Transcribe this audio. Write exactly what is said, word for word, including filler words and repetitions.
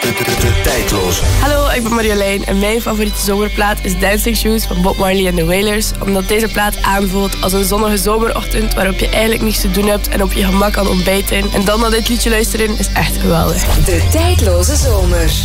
De tijdloze. Hallo, ik ben Marjolein en mijn favoriete zomerplaat is Dancing Shoes van Bob Marley en The Wailers, omdat deze plaat aanvoelt als een zonnige zomerochtend waarop je eigenlijk niets te doen hebt en op je gemak kan ontbijten. En dan naar dit liedje luisteren is echt geweldig. De tijdloze zomer.